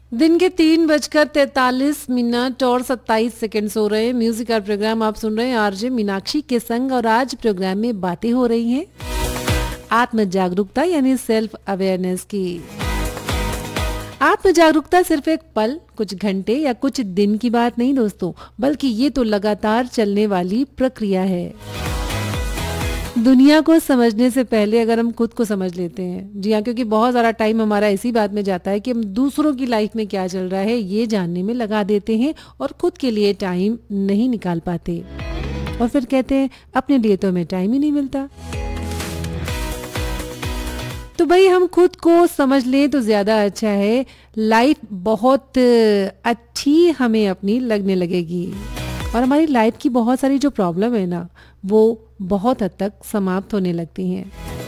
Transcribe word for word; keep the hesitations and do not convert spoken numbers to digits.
दिन के तीन बजकर तैतालीस मिनट और सत्ताईस सेकंड हो रहे हैं। म्यूजिक और प्रोग्राम आप सुन रहे हैं आरजे मीनाक्षी के संग, और आज प्रोग्राम में बातें हो रही हैं आत्म जागरूकता यानी सेल्फ अवेयरनेस की। आत्म जागरूकता सिर्फ एक पल, कुछ घंटे या कुछ दिन की बात नहीं दोस्तों, बल्कि ये तो लगातार चलने वाली प्रक्रिया है। दुनिया को समझने से पहले अगर हम खुद को समझ लेते हैं, जी हाँ, क्योंकि बहुत सारा टाइम हमारा इसी बात में जाता है कि हम दूसरों की लाइफ में क्या चल रहा है ये जानने में लगा देते हैं और खुद के लिए टाइम नहीं निकाल पाते, और फिर कहते हैं अपने लिए तो हमें टाइम ही नहीं मिलता। तो भाई हम खुद को समझ लें तो ज्यादा अच्छा है, लाइफ बहुत अच्छी हमें अपनी लगने लगेगी और हमारी लाइफ की बहुत सारी जो प्रॉब्लम है ना वो बहुत हद तक समाप्त होने लगती हैं।